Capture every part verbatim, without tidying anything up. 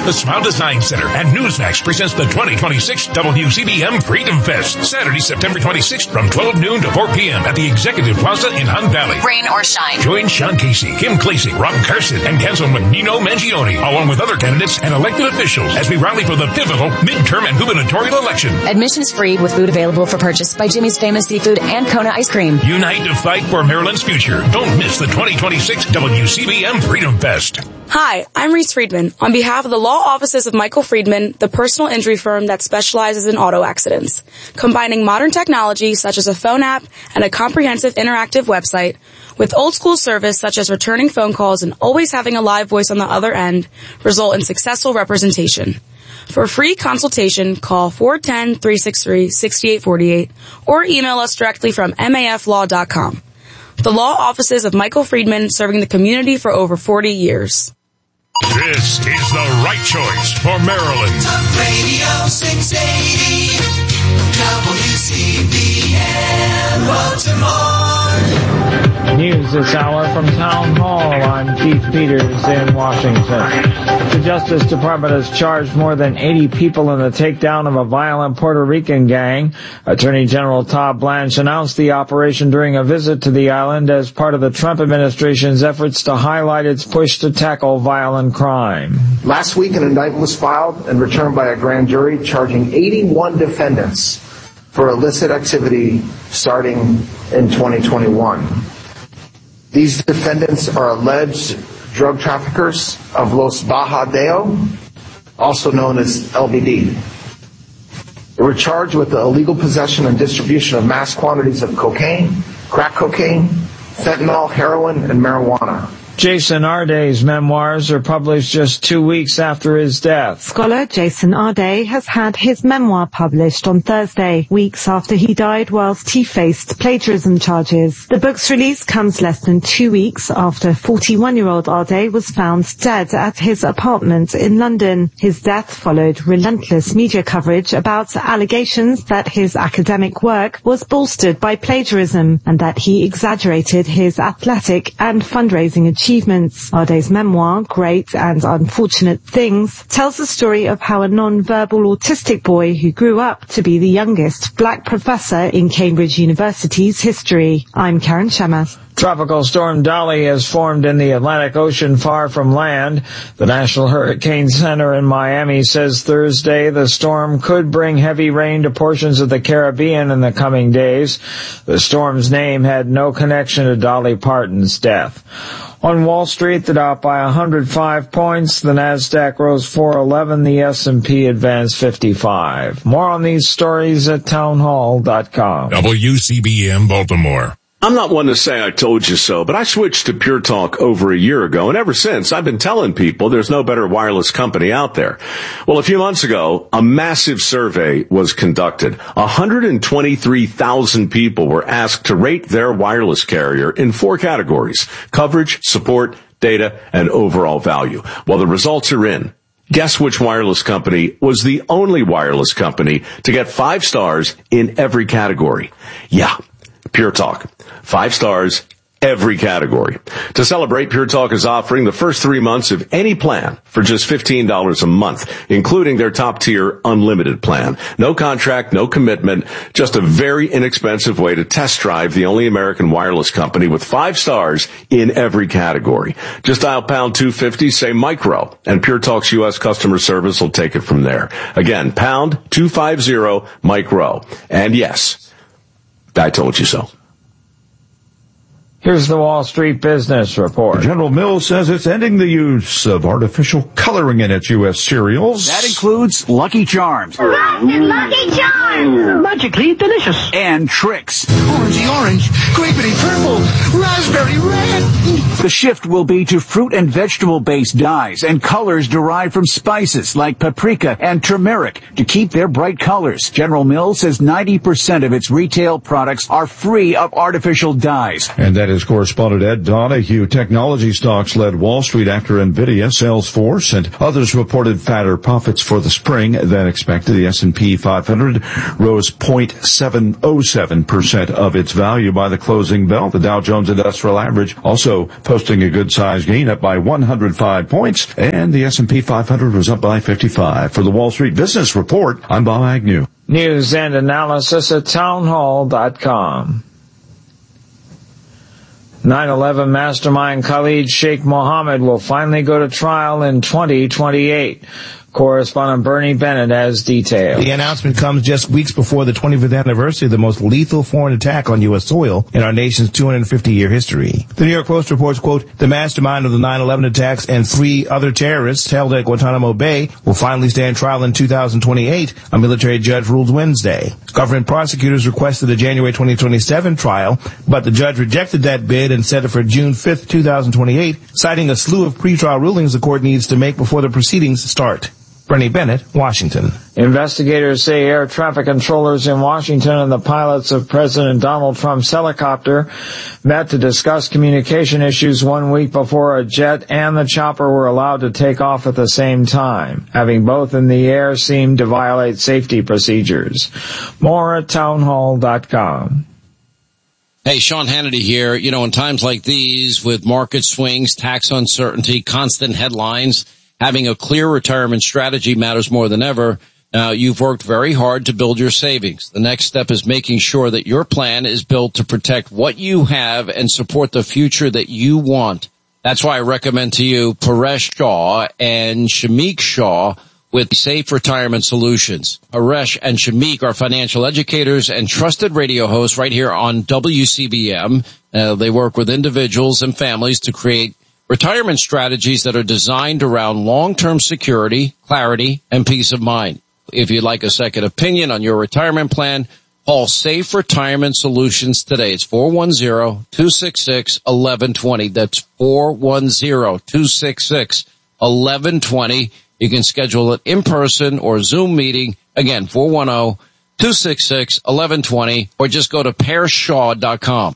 the Smile Design Center, and Newsmax presents the twenty twenty-six W C B M Freedom Fest, Saturday, September twenty-sixth from twelve noon to four p.m. at the Executive Plaza in Hunt Valley. Rain or shine. Join Sean Casey, Kim Clasey, Rob Carson, and Councilman Nino Mangione, along with other candidates and elected officials, as we rally for the pivotal midterm and gubernatorial election. Admission is free with food available for purchase by Jimmy's Famous Seafood and Kona Ice Cream. Unite to fight for Maryland's future. Don't miss the twenty twenty-six W C B M Freedom Fest. Hi, I'm Reese Friedman. On behalf of the law offices of Michael Friedman, the personal injury firm that specializes in auto accidents, combining modern technology such as a phone app and a comprehensive interactive website with old school service such as returning phone calls and always having a live voice on the other end, result in successful representation. For a free consultation, call four one zero, three six three, six eight four eight or email us directly from M A F law dot com. The law offices of Michael Friedman, serving the community for over forty years. This is the right choice for Maryland. Talk Radio six eighty, W C B M Baltimore. News this hour from Town Hall. I'm Keith Peters in Washington. The Justice Department has charged more than eighty people in the takedown of a violent Puerto Rican gang. Attorney General Todd Blanche announced the operation during a visit to the island as part of the Trump administration's efforts to highlight its push to tackle violent crime. Last week, an indictment was filed and returned by a grand jury charging eighty-one defendants for illicit activity starting in twenty twenty-one. These defendants are alleged drug traffickers of Los Bajadeo, also known as L B D. They were charged with the illegal possession and distribution of mass quantities of cocaine, crack cocaine, fentanyl, heroin, and marijuana. Jason Arday's memoirs are published just two weeks after his death. Scholar Jason Arday has had his memoir published on Thursday, weeks after he died whilst he faced plagiarism charges. The book's release comes less than two weeks after forty-one-year-old Arday was found dead at his apartment in London. His death followed relentless media coverage about allegations that his academic work was bolstered by plagiarism and that he exaggerated his athletic and fundraising achievements. Achievements. Arday's memoir, Great and Unfortunate Things, tells the story of how a non-verbal autistic boy who grew up to be the youngest black professor in Cambridge University's history. I'm Karen Shamas. Tropical storm Dolly has formed in the Atlantic Ocean far from land. The National Hurricane Center in Miami says Thursday the storm could bring heavy rain to portions of the Caribbean in the coming days. The storm's name had no connection to Dolly Parton's death. On Wall Street, the Dow by one hundred five points, the Nasdaq rose four eleven, the S and P advanced fifty-five. More on these stories at townhall dot com. W C B M Baltimore. I'm not one to say I told you so, but I switched to Pure Talk over a year ago, and ever since I've been telling people there's no better wireless company out there. Well, a few months ago, a massive survey was conducted. one hundred twenty-three thousand people were asked to rate their wireless carrier in four categories: coverage, support, data, and overall value. Well, the results are in. Guess which wireless company was the only wireless company to get five stars in every category? Yeah, Pure Talk. Five stars, every category. To celebrate, Pure Talk is offering the first three months of any plan for just fifteen dollars a month, including their top-tier unlimited plan. No contract, no commitment, just a very inexpensive way to test drive the only American wireless company with five stars in every category. Just dial pound two fifty, say micro, and Pure Talk's U S customer service will take it from there. Again, pound two fifty, micro. And yes, I told you so. Here's the Wall Street Business Report. General Mills says it's ending the use of artificial coloring in its U S cereals. That includes Lucky Charms. Frosted Lucky Charms! Magically delicious. And Trix. Orangey orange, grapey purple, raspberry red. The shift will be to fruit and vegetable-based dyes and colors derived from spices like paprika and turmeric to keep their bright colors. General Mills says ninety percent of its retail products are free of artificial dyes. And that is correspondent Ed Donahue. Technology stocks led Wall Street after NVIDIA, Salesforce, and others reported fatter profits for the spring than expected. The S and P five hundred rose zero point seven zero seven percent of its value by the closing bell. The Dow Jones Industrial Average also posting a good-sized gain, up by one hundred five points, and the S and P five hundred was up by fifty-five. For the Wall Street Business Report, I'm Bob Agnew. News and analysis at townhall dot com. nine eleven mastermind Khalid Sheikh Mohammed will finally go to trial in twenty twenty-eight. Correspondent Bernie Bennett has details. The announcement comes just weeks before the twenty-fifth anniversary of the most lethal foreign attack on U S soil in our nation's two hundred fifty year history. The New York Post reports, quote, the mastermind of the nine eleven attacks and three other terrorists held at Guantanamo Bay will finally stand trial in two thousand twenty-eight, a military judge ruled Wednesday. Government prosecutors requested a January twenty twenty-seven trial, but the judge rejected that bid and set it for June fifth, two thousand twenty-eight, citing a slew of pretrial rulings the court needs to make before the proceedings start. Bernie Bennett, Washington. Investigators say air traffic controllers in Washington and the pilots of President Donald Trump's helicopter met to discuss communication issues one week before a jet and the chopper were allowed to take off at the same time. Having both in the air seemed to violate safety procedures. More at townhall dot com. Hey, Sean Hannity here. You know, in times like these, with market swings, tax uncertainty, constant headlines, having a clear retirement strategy matters more than ever. Now, you've worked very hard to build your savings. The next step is making sure that your plan is built to protect what you have and support the future that you want. That's why I recommend to you Paresh Shah and Shamik Shah with Safe Retirement Solutions. Paresh and Shamik are financial educators and trusted radio hosts right here on W C B M. Uh, they work with individuals and families to create retirement strategies that are designed around long-term security, clarity, and peace of mind. If you'd like a second opinion on your retirement plan, call Safe Retirement Solutions today. It's four one zero, two six six, one one two zero. That's four one zero, two six six, one one two zero. You can schedule it in person or Zoom meeting. Again, four one zero, two six six, one one two zero, or just go to paresh shaw dot com.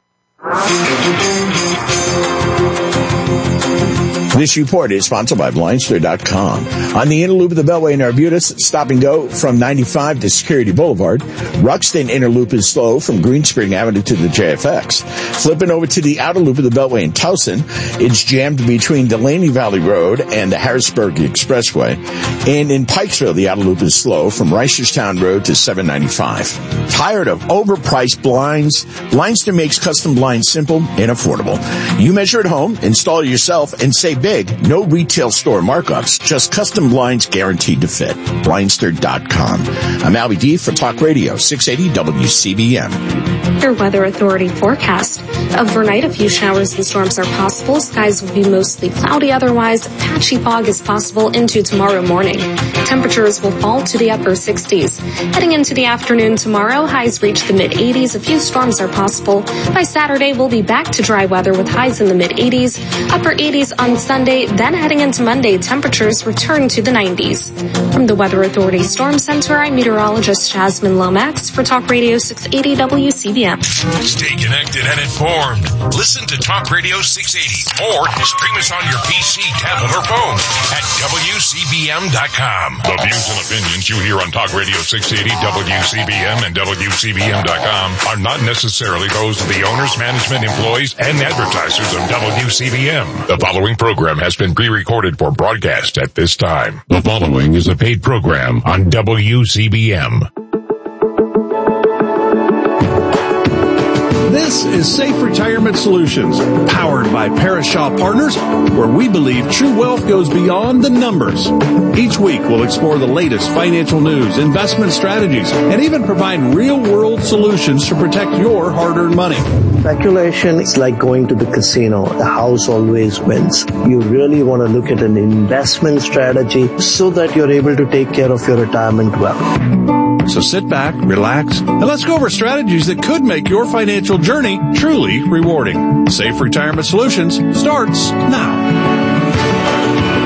This report is sponsored by Blindster dot com. On the inner loop of the Beltway in Arbutus, stop and go from ninety-five to Security Boulevard. Ruxton inner loop is slow from Green Spring Avenue to the J F X. Flipping over to the outer loop of the Beltway in Towson, it's jammed between Delaney Valley Road and the Harrisburg Expressway. And in Pikesville, the outer loop is slow from Reisterstown Road to seven ninety-five. Tired of overpriced blinds? Blindster makes custom blinds simple and affordable. You measure at home, install it yourself, and save big. No retail store markups, just custom blinds guaranteed to fit. Blindster dot com. I'm Albie D for Talk Radio six eighty W C B M. Your Weather Authority forecast. Overnight, a few showers and storms are possible. Skies will be mostly cloudy. Otherwise, patchy fog is possible into tomorrow morning. Temperatures will fall to the upper sixties. Heading into the afternoon tomorrow, highs reach the mid eighties. A few storms are possible. By Saturday, we'll be back to dry weather with highs in the mid eighties, upper eighties on Sunday. Then heading into Monday, temperatures return to the nineties. From the Weather Authority Storm Center, I'm meteorologist Jasmine Lomax for Talk Radio six eighty W C B M. Stay connected and informed. Listen to Talk Radio six eighty or stream us on your P C, tablet, or phone at W C B M dot com. The views and opinions you hear on Talk Radio six eighty, W C B M, and W C B M dot com are not necessarily those of the owners, management, employees, and advertisers of W C B M. The following program has been pre-recorded for broadcast at this time. The following is a paid program on W C B M. This is Safe Retirement Solutions, powered by Parashaw Partners, where we believe true wealth goes beyond the numbers. Each week, we'll explore the latest financial news, investment strategies, and even provide real-world solutions to protect your hard-earned money. Speculation is like going to the casino. The house always wins. You really want to look at an investment strategy so that you're able to take care of your retirement well. So sit back, relax, and let's go over strategies that could make your financial journey truly rewarding. Safe Retirement Solutions starts now.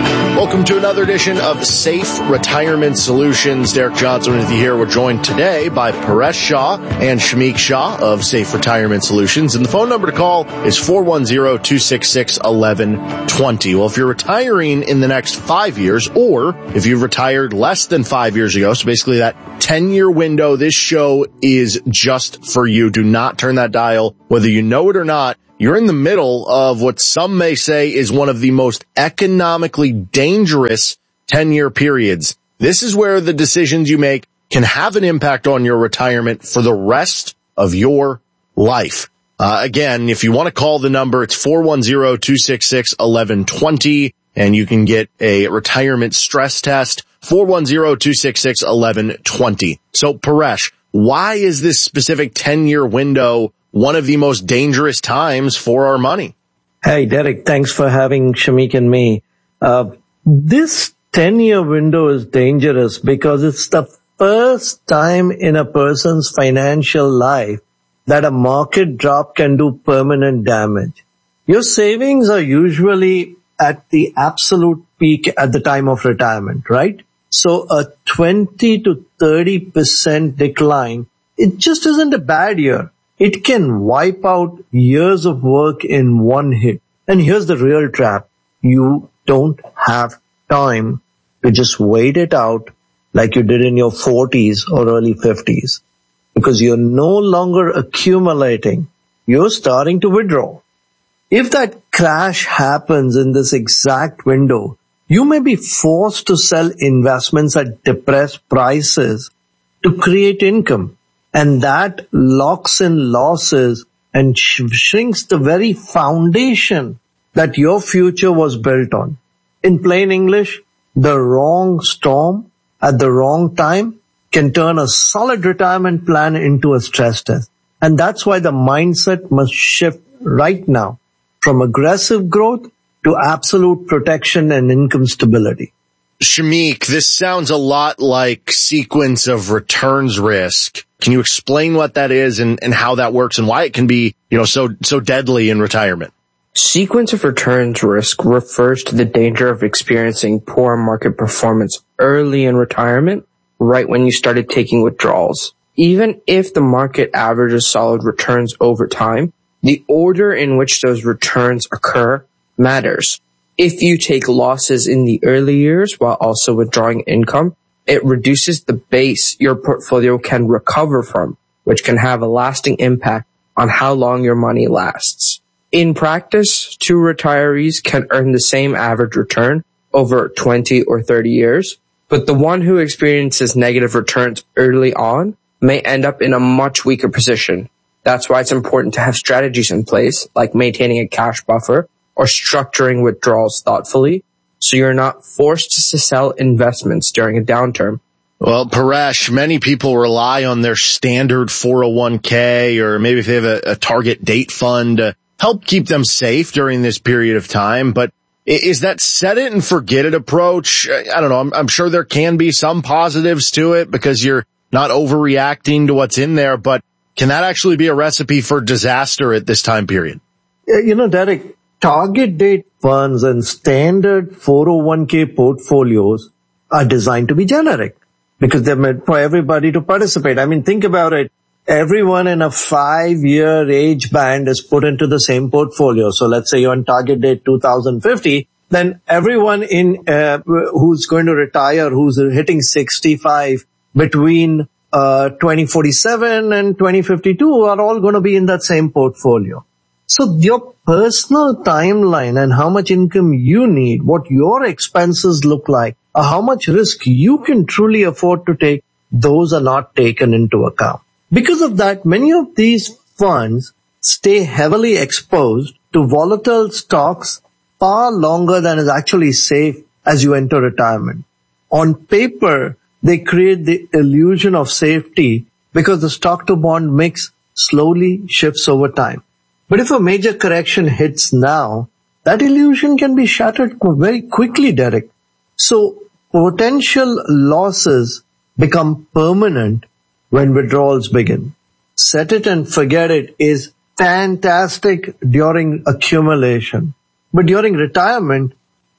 Welcome to another edition of Safe Retirement Solutions. Derek Johnson with you here. We're joined today by Paresh Shah and Shamik Shah of Safe Retirement Solutions. And the phone number to call is four one zero, two six six, one one two zero. Well, if you're retiring in the next five years, or if you've retired less than five years ago, so basically that ten-year window, this show is just for you. Do not turn that dial, whether you know it or not. You're in the middle of what some may say is one of the most economically dangerous ten-year periods. This is where the decisions you make can have an impact on your retirement for the rest of your life. Uh, again, if you want to call the number, it's four one zero, two six six, one one two zero, and you can get a retirement stress test, four one zero, two six six, one one two zero. So, Paresh, why is this specific ten-year window one of the most dangerous times for our money? Hey, Derek, thanks for having Shamik and me. Uh, this ten-year window is dangerous because it's the first time in a person's financial life that a market drop can do permanent damage. Your savings are usually at the absolute peak at the time of retirement, right? So a twenty to thirty percent decline, it just isn't a bad year. It can wipe out years of work in one hit. And here's the real trap. You don't have time to just wait it out like you did in your forties or early fifties. Because you're no longer accumulating. You're starting to withdraw. If that crash happens in this exact window, you may be forced to sell investments at depressed prices to create income. And that locks in losses and sh- shrinks the very foundation that your future was built on. In plain English, the wrong storm at the wrong time can turn a solid retirement plan into a stress test. And that's why the mindset must shift right now from aggressive growth to absolute protection and income stability. Shamik, this sounds a lot like sequence of returns risk. Can you explain what that is and, and how that works and why it can be, you know, so, so deadly in retirement? Sequence of returns risk refers to the danger of experiencing poor market performance early in retirement, right when you started taking withdrawals. Even if the market averages solid returns over time, the order in which those returns occur matters. If you take losses in the early years while also withdrawing income, it reduces the base your portfolio can recover from, which can have a lasting impact on how long your money lasts. In practice, two retirees can earn the same average return over twenty or thirty years, but the one who experiences negative returns early on may end up in a much weaker position. That's why it's important to have strategies in place, like maintaining a cash buffer or structuring withdrawals thoughtfully, so you're not forced to sell investments during a downturn. Well, Paresh, many people rely on their standard four oh one k, or maybe if they have a, a target date fund to help keep them safe during this period of time. But is that set it and forget it approach? I don't know. I'm, I'm sure there can be some positives to it because you're not overreacting to what's in there, but can that actually be a recipe for disaster at this time period? You know, Derek, target date funds and standard four oh one k portfolios are designed to be generic because they're meant for everybody to participate. I mean, think about it. Everyone in a five-year age band is put into the same portfolio. So let's say you're on target date two thousand fifty, then everyone in uh, who's going to retire, who's hitting sixty-five between uh twenty forty-seven and twenty fifty-two are all going to be in that same portfolio. So your personal timeline and how much income you need, what your expenses look like, or how much risk you can truly afford to take, those are not taken into account. Because of that, many of these funds stay heavily exposed to volatile stocks far longer than is actually safe as you enter retirement. On paper, they create the illusion of safety because the stock to bond mix slowly shifts over time. But if a major correction hits now, that illusion can be shattered very quickly, Derek. So potential losses become permanent when withdrawals begin. Set it and forget it is fantastic during accumulation. But during retirement,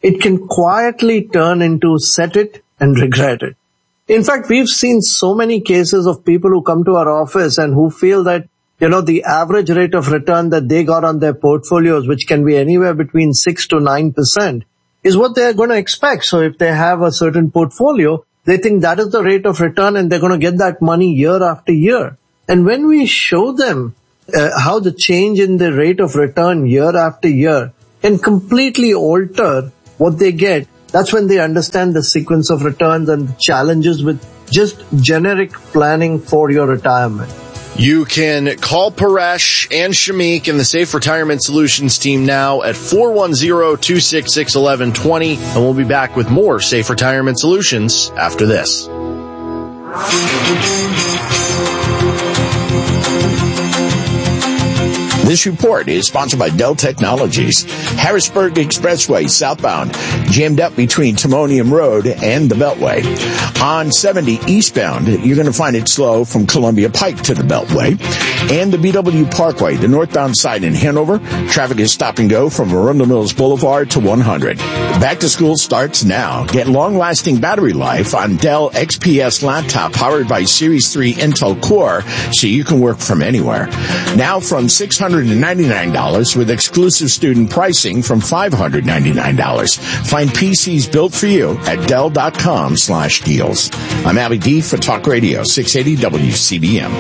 it can quietly turn into set it and regret it. In fact, we've seen so many cases of people who come to our office and who feel that, you know, the average rate of return that they got on their portfolios, which can be anywhere between six to nine percent, is what they're going to expect. So if they have a certain portfolio, they think that is the rate of return and they're going to get that money year after year. And when we show them uh, how the change in the rate of return year after year can completely alter what they get, that's when they understand the sequence of returns and the challenges with just generic planning for your retirement. You can call Paresh and Shamik and the Safe Retirement Solutions team now at four one zero, two six six, one one two zero, and we'll be back with more Safe Retirement Solutions after this. This report is sponsored by Dell Technologies. Harrisburg Expressway southbound jammed up between Timonium Road and the Beltway. On seventy eastbound, you're going to find it slow from Columbia Pike to the Beltway. And the B W Parkway, the northbound side in Hanover, traffic is stop and go from Arundel Mills Boulevard to one hundred. Back to school starts now. Get long-lasting battery life on Dell X P S laptop powered by Series three Intel Core so you can work from anywhere. Now from six hundred ninety-nine dollars with exclusive student pricing from five hundred ninety-nine dollars. Find P Cs built for you at Dell.com slash deals. I'm Abby D for Talk Radio six eighty W C B M.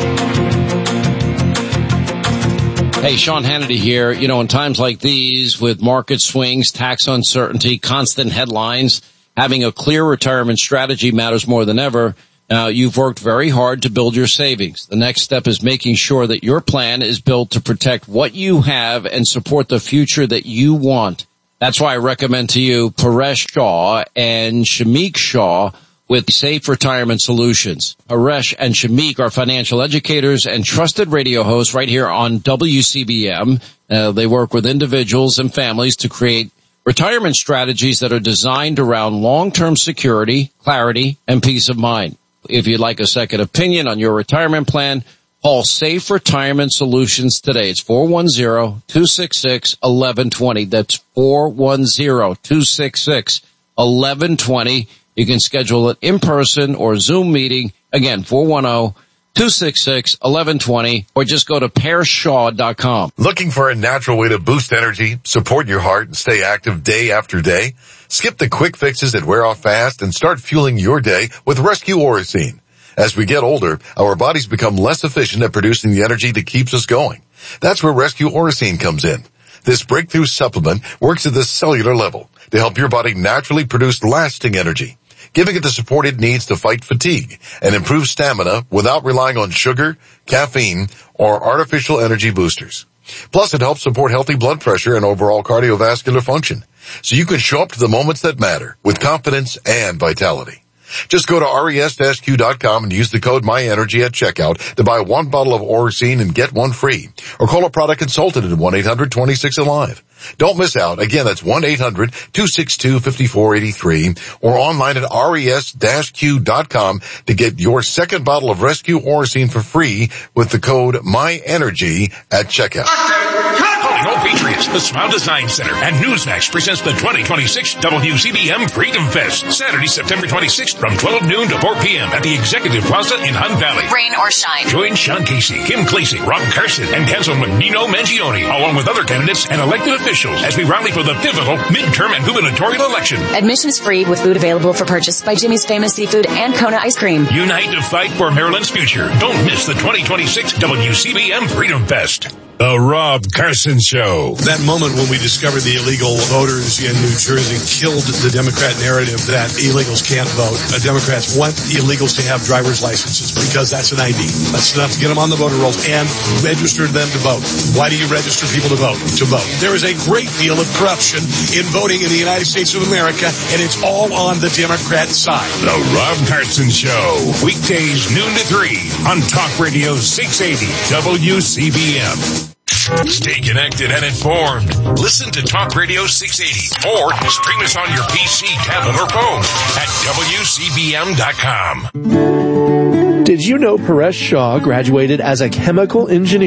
Hey, Sean Hannity here. You know, in times like these, with market swings, tax uncertainty, constant headlines, having a clear retirement strategy matters more than ever. Now, you've worked very hard to build your savings. The next step is making sure that your plan is built to protect what you have and support the future that you want. That's why I recommend to you Paresh Shah and Shamik Shah with Safe Retirement Solutions. Paresh and Shamik are financial educators and trusted radio hosts right here on W C B M. Uh, they work with individuals and families to create retirement strategies that are designed around long-term security, clarity, and peace of mind. If you'd like a second opinion on your retirement plan, call Safe Retirement Solutions today. It's four one zero, two six six, one one two zero. That's four one zero, two six six, one one two zero. You can schedule an in-person or Zoom meeting. Again, four one zero, two six six, one one two zero, or just go to paresh shaw dot com. Looking for a natural way to boost energy, support your heart, and stay active day after day? Skip the quick fixes that wear off fast and start fueling your day with Rescue Orosine. As we get older, our bodies become less efficient at producing the energy that keeps us going. That's where Rescue Orosine comes in. This breakthrough supplement works at the cellular level to help your body naturally produce lasting energy, giving it the support it needs to fight fatigue and improve stamina without relying on sugar, caffeine, or artificial energy boosters. Plus, it helps support healthy blood pressure and overall cardiovascular function, so you can show up to the moments that matter with confidence and vitality. Just go to res dash q dot com and use the code MyEnergy at checkout to buy one bottle of Orosine and get one free. Or call a product consultant at one eight hundred, two six, alive. Don't miss out. Again, that's one eight hundred, two six two, five four eight three or online at res dash q dot com to get your second bottle of Rescue Orosine for free with the code MyEnergy at checkout. Calling all Patriots, the Smile Design Center and Newsmax presents the twenty twenty-six W C B M Freedom Fest, Saturday, September twenty-sixth from twelve noon to four p.m. at the Executive Plaza in Hunt Valley. Rain or shine. Join Sean Casey, Kim Clasey, Rob Carson, and Councilman Nino Mangione, along with other candidates and elected officials as we rally for the pivotal midterm and gubernatorial election. Admission is free with food available for purchase by Jimmy's Famous Seafood and Kona Ice Cream. Unite to fight for Maryland's future. Don't miss the twenty twenty-six W C B M Freedom Fest. The Rob Carson Show. That moment when we discovered the illegal voters in New Jersey killed the Democrat narrative that illegals can't vote. Uh, Democrats want illegals to have driver's licenses because that's an I D. That's enough to get them on the voter rolls and register them to vote. Why do you register people to vote? To vote. There is a great deal of corruption in voting in the United States of America, and it's all on the Democrat side. The Rob Carson Show. Weekdays noon to three on Talk Radio six eighty W C B M. Stay connected and informed. Listen to Talk Radio six eighty or stream us on your P C, tablet, or phone at W C B M dot com. Did you know Paresh Shah graduated as a chemical engineer?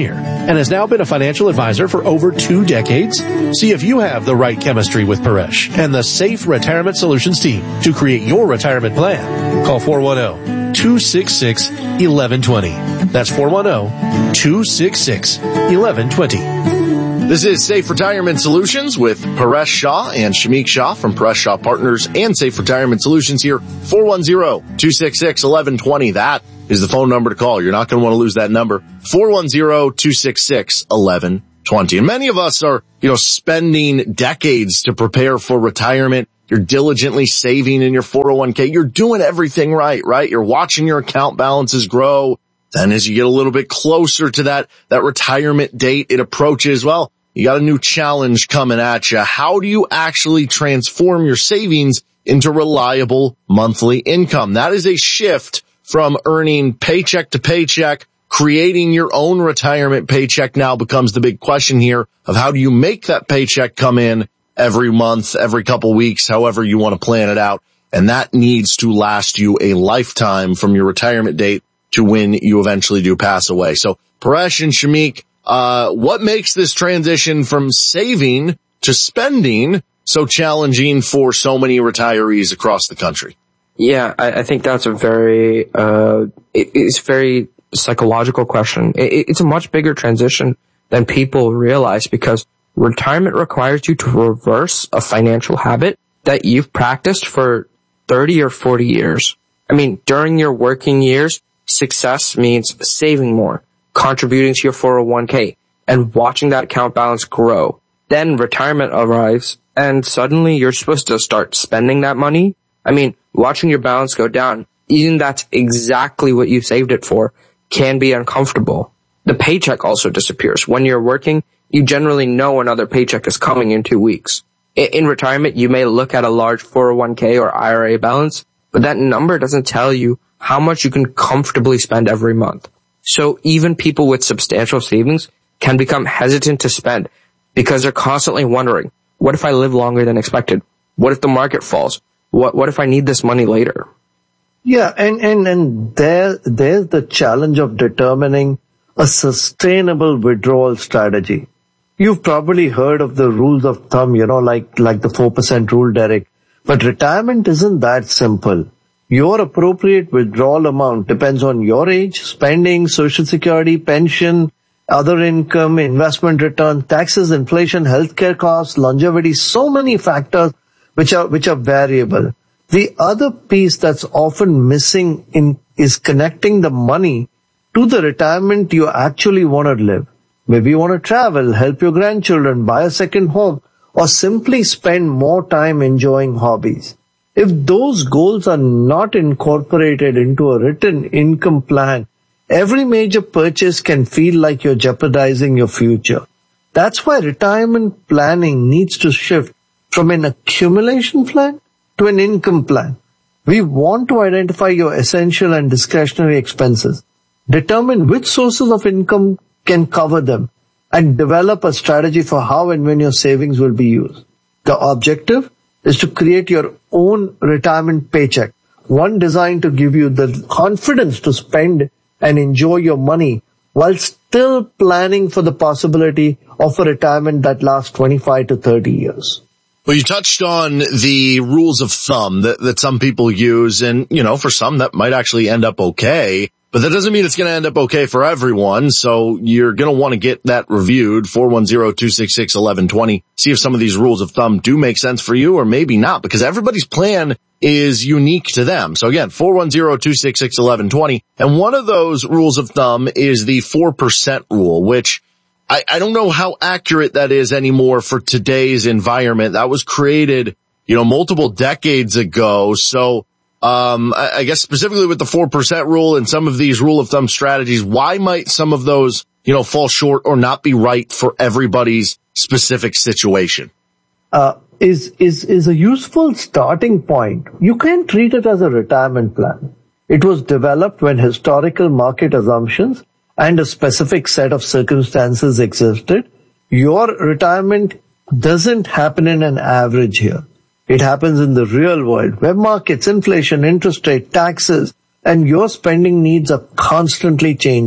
and has now been a financial advisor for over two decades. See if you have the right chemistry with Paresh and the Safe Retirement Solutions team to create your retirement plan. Call four one zero, two six six, one one two zero. That's four one zero, two six six, one one two zero. This is Safe Retirement Solutions with Paresh Shah and Shamik Shah from Paresh Shah Partners and Safe Retirement Solutions here. four one zero, two six six, one one two zero. That is the phone number to call. You're not going to want to lose that number. four one zero, two six six, one one two zero. And many of us are, you know, spending decades to prepare for retirement. You're diligently saving in your four oh one k. You're doing everything right, right? You're watching your account balances grow. Then as you get a little bit closer to that, that retirement date, it approaches, well, you got a new challenge coming at you. How do you actually transform your savings into reliable monthly income? That is a shift from earning paycheck to paycheck. Creating your own retirement paycheck now becomes the big question here of how do you make that paycheck come in every month, every couple weeks, however you want to plan it out. And that needs to last you a lifetime from your retirement date to when you eventually do pass away. So Paresh and Shamik, uh, what makes this transition from saving to spending so challenging for so many retirees across the country? Yeah, I, I think that's a very, uh, it, it's very psychological question. It, it's a much bigger transition than people realize because retirement requires you to reverse a financial habit that you've practiced for thirty or forty years. I mean, during your working years, success means saving more, contributing to your four oh one k, and watching that account balance grow. Then retirement arrives, and suddenly you're supposed to start spending that money. I mean, watching your balance go down, even that's exactly what you saved it for, can be uncomfortable. The paycheck also disappears. When you're working, you generally know another paycheck is coming in two weeks. In retirement, you may look at a large four oh one k or I R A balance, but that number doesn't tell you how much you can comfortably spend every month. So even people with substantial savings can become hesitant to spend because they're constantly wondering, what if I live longer than expected? What if the market falls? What, what if I need this money later? Yeah, and, and, and there, there's the challenge of determining a sustainable withdrawal strategy. You've probably heard of the rules of thumb, you know, like, like the four percent rule, Derek. But retirement isn't that simple. Your appropriate withdrawal amount depends on your age, spending, social security, pension, other income, investment return, taxes, inflation, healthcare costs, longevity, so many factors which are, which are variable. The other piece that's often missing in is connecting the money to the retirement you actually want to live. Maybe you want to travel, help your grandchildren, buy a second home, or simply spend more time enjoying hobbies. If those goals are not incorporated into a written income plan, every major purchase can feel like you're jeopardizing your future. That's why retirement planning needs to shift from an accumulation plan to an income plan. We want to identify your essential and discretionary expenses, determine which sources of income can cover them, and develop a strategy for how and when your savings will be used. The objective is to create your own retirement paycheck, one designed to give you the confidence to spend and enjoy your money while still planning for the possibility of a retirement that lasts twenty-five to thirty years. Well, you touched on the rules of thumb that, that some people use, and, you know, for some that might actually end up okay. But that doesn't mean it's going to end up okay for everyone, so you're going to want to get that reviewed, four one zero, two six six, one one two zero. See if some of these rules of thumb do make sense for you or maybe not, because everybody's plan is unique to them. So again, four one zero, two six six, one one two zero. And one of those rules of thumb is the four percent rule, which I, I don't know how accurate that is anymore for today's environment. That was created, you know, multiple decades ago. So Um, I, I guess specifically with the four percent rule and some of these rule of thumb strategies, why might some of those, you know, fall short or not be right for everybody's specific situation? Uh, is, is, is a useful starting point. You can treat it as a retirement plan. It was developed when historical market assumptions and a specific set of circumstances existed. Your retirement doesn't happen in an average here. It happens in the real world, where markets, inflation, interest rate, taxes, and your spending needs are constantly changing.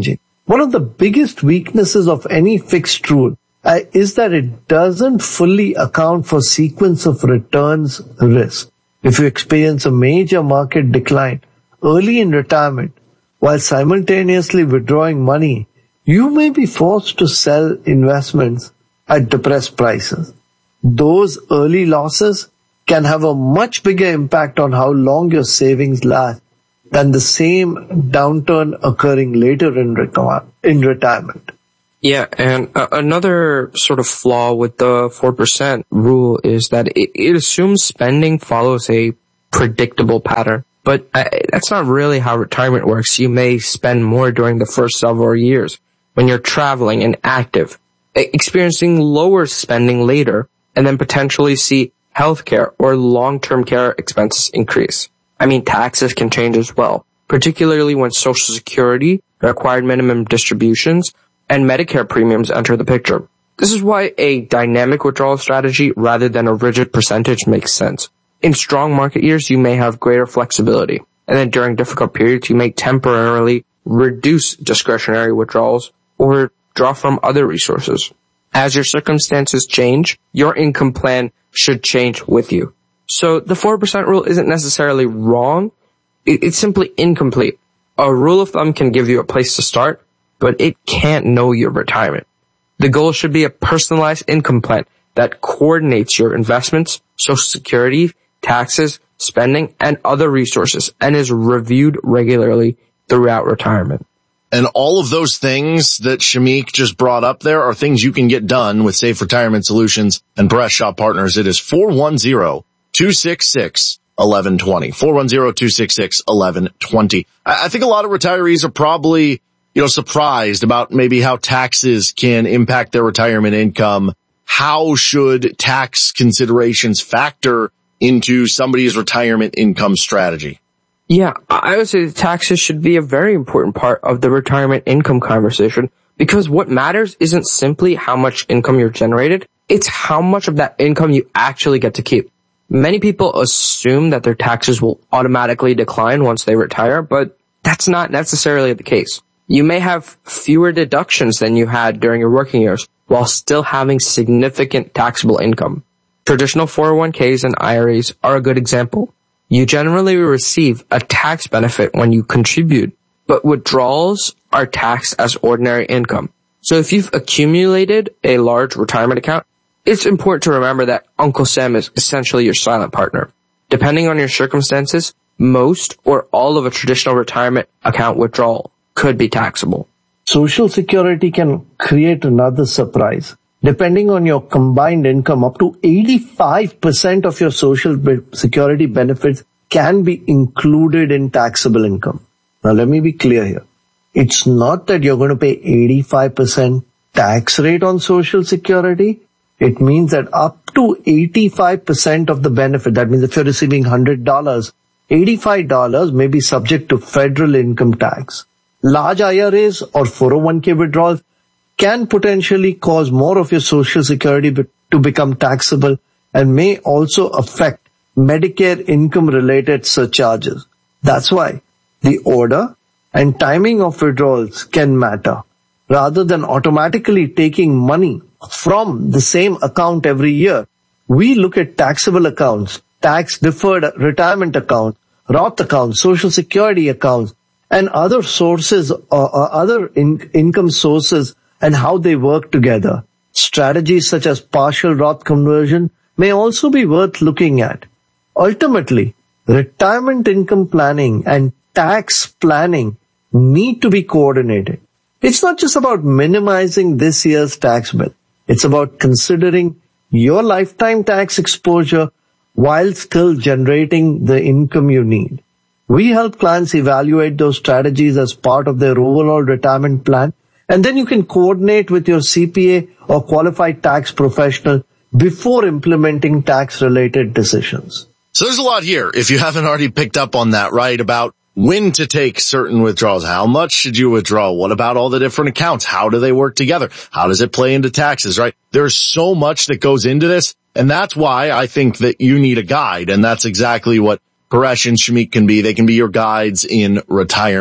One of the biggest weaknesses of any fixed rule uh, is that it doesn't fully account for sequence of returns risk. If you experience a major market decline early in retirement while simultaneously withdrawing money, you may be forced to sell investments at depressed prices. Those early losses can have a much bigger impact on how long your savings last than the same downturn occurring later in, reti- in retirement. Yeah, and uh, another sort of flaw with the four percent rule is that it, it assumes spending follows a predictable pattern. But uh, that's not really how retirement works. You may spend more during the first several years when you're traveling and active, experiencing lower spending later, and then potentially see healthcare or long-term care expenses increase. I mean, taxes can change as well, particularly when Social Security, required minimum distributions, and Medicare premiums enter the picture. This is why a dynamic withdrawal strategy rather than a rigid percentage makes sense. In strong market years, you may have greater flexibility, and then during difficult periods, you may temporarily reduce discretionary withdrawals or draw from other resources. As your circumstances change, your income plan should change with you. So the four percent rule isn't necessarily wrong. It's simply incomplete. A rule of thumb can give you a place to start, but it can't know your retirement. The goal should be a personalized income plan that coordinates your investments, Social Security, taxes, spending, and other resources, and is reviewed regularly throughout retirement. And all of those things that Shamik just brought up there are things you can get done with Safe Retirement Solutions and Paresh Shah Partners. It is four one zero, two six six, one one two zero. four one zero, two six six, one one two zero. I think a lot of retirees are probably, you know, surprised about maybe how taxes can impact their retirement income. How should tax considerations factor into somebody's retirement income strategy? Yeah, I would say the taxes should be a very important part of the retirement income conversation, because what matters isn't simply how much income you're generated, it's how much of that income you actually get to keep. Many people assume that their taxes will automatically decline once they retire, but that's not necessarily the case. You may have fewer deductions than you had during your working years while still having significant taxable income. Traditional four oh one k's and I R As are a good example. You generally receive a tax benefit when you contribute, but withdrawals are taxed as ordinary income. So if you've accumulated a large retirement account, it's important to remember that Uncle Sam is essentially your silent partner. Depending on your circumstances, most or all of a traditional retirement account withdrawal could be taxable. Social Security can create another surprise. Depending on your combined income, up to eighty-five percent of your Social Security benefits can be included in taxable income. Now, let me be clear here. It's not that you're going to pay eighty-five percent tax rate on Social Security. It means that up to eighty-five percent of the benefit, that means if you're receiving one hundred dollars, eighty-five dollars may be subject to federal income tax. Large I R As or four oh one k withdrawals can potentially cause more of your Social Security to become taxable and may also affect Medicare income-related surcharges. That's why the order and timing of withdrawals can matter. Rather than automatically taking money from the same account every year, we look at taxable accounts, tax-deferred retirement accounts, Roth accounts, Social Security accounts, and other sources or uh, uh, other in- income sources and how they work together. Strategies such as partial Roth conversion may also be worth looking at. Ultimately, retirement income planning and tax planning need to be coordinated. It's not just about minimizing this year's tax bill. It's about considering your lifetime tax exposure while still generating the income you need. We help clients evaluate those strategies as part of their overall retirement plan, and then you can coordinate with your C P A or qualified tax professional before implementing tax-related decisions. So there's a lot here, if you haven't already picked up on that, right, about when to take certain withdrawals. How much should you withdraw? What about all the different accounts? How do they work together? How does it play into taxes, right? There's so much that goes into this, and that's why I think that you need a guide, and that's exactly what Paresh and Shamik can be. They can be your guides in retirement.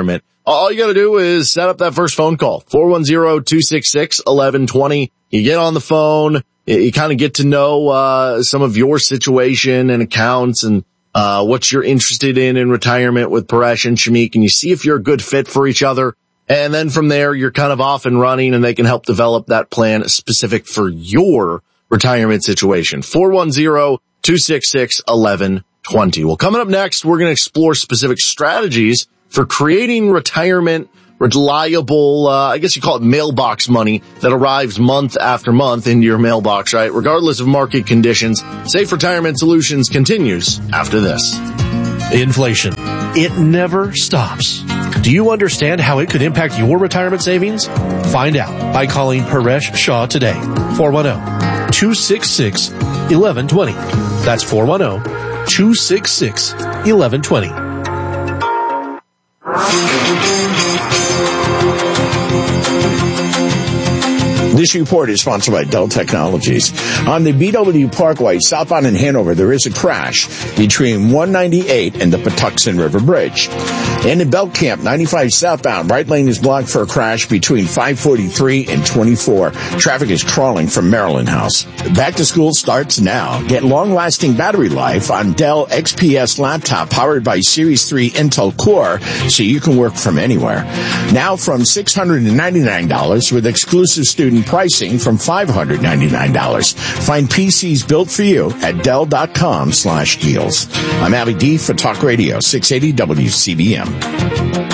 All you got to do is set up that first phone call, four one zero, two six six, one one two zero. You get on the phone, you kind of get to know uh some of your situation and accounts and uh what you're interested in in retirement with Paresh and Shamik, and you see if you're a good fit for each other. And then from there, you're kind of off and running, and they can help develop that plan specific for your retirement situation. four one zero, two six six, one one two zero. Well, coming up next, we're going to explore specific strategies for creating retirement reliable, uh, I guess you call it mailbox money that arrives month after month into your mailbox, right? Regardless of market conditions. Safe Retirement Solutions continues after this. Inflation. It never stops. Do you understand how it could impact your retirement savings? Find out by calling Paresh Shah today. four one zero, two six six, one one two zero. That's four one zero, two six six, one one two zero. This report is sponsored by Dell Technologies. On the B W Parkway southbound in Hanover, there is a crash between one ninety-eight and the Patuxent River Bridge. And in Belcamp, ninety-five southbound, right lane is blocked for a crash between five forty-three and twenty-four. Traffic is crawling from Maryland House. Back to school starts now. Get long-lasting battery life on Dell X P S laptop powered by Series three Intel Core so you can work from anywhere. Now from six hundred ninety-nine dollars with exclusive student pricing from five hundred ninety-nine dollars. Find P Cs built for you at Dell.com slash deals. I'm Abby D for Talk Radio six eighty W C B M.